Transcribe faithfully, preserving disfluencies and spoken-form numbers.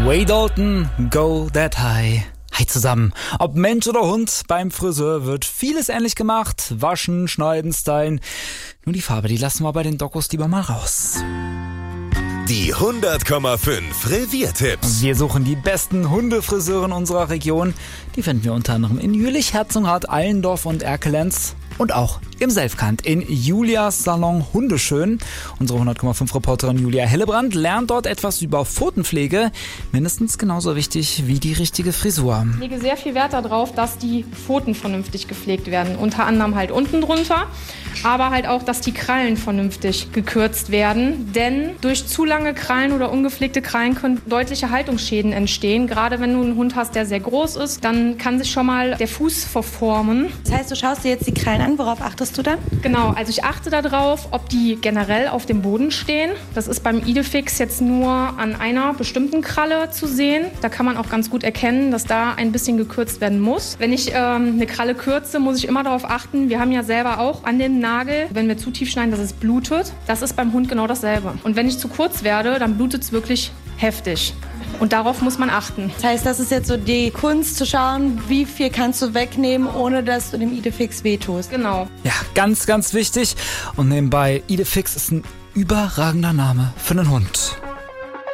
Way Dalton, Go That High. Hi zusammen. Ob Mensch oder Hund, beim Friseur wird vieles ähnlich gemacht. Waschen, schneiden, stylen. Nur die Farbe, die lassen wir bei den Dockos lieber mal raus. Die hundert Komma fünf Reviertipps. Wir suchen die besten Hundefriseuren unserer Region. Die finden wir unter anderem in Jülich, Herzogenrath, Allendorf und Erkelenz. Und auch im Selfkant in Julias Salon Hundeschön. Unsere hundert Komma fünf Reporterin Julia Hellebrand lernt dort etwas über Pfotenpflege. Mindestens genauso wichtig wie die richtige Frisur. Ich lege sehr viel Wert darauf, dass die Pfoten vernünftig gepflegt werden. Unter anderem halt unten drunter, aber halt auch, dass die Krallen vernünftig gekürzt werden. Denn durch zu lange Krallen oder ungepflegte Krallen können deutliche Haltungsschäden entstehen. Gerade wenn du einen Hund hast, der sehr groß ist, dann kann sich schon mal der Fuß verformen. Das heißt, du schaust dir jetzt die Krallen an. Worauf achtest du dann? Genau, also ich achte darauf, ob die generell auf dem Boden stehen. Das ist beim Idefix jetzt nur an einer bestimmten Kralle zu sehen. Da kann man auch ganz gut erkennen, dass da ein bisschen gekürzt werden muss. Wenn ich ähm, eine Kralle kürze, muss ich immer darauf achten, wir haben ja selber auch an dem Nagel, wenn wir zu tief schneiden, dass es blutet. Das ist beim Hund genau dasselbe. Und wenn ich zu kurz werde, dann blutet es wirklich heftig. Und darauf muss man achten. Das heißt, das ist jetzt so die Kunst zu schauen, wie viel kannst du wegnehmen, ohne dass du dem Idefix wehtust. Genau. Ja, ganz, ganz wichtig. Und nebenbei, Idefix ist ein überragender Name für einen Hund.